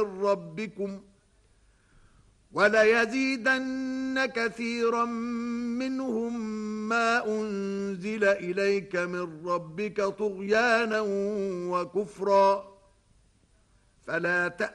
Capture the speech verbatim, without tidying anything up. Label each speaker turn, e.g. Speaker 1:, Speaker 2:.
Speaker 1: ربكم وليزيدن كثيرا منهم ما أنزل إليك من ربك طغيانا وكفرا فلا تأتي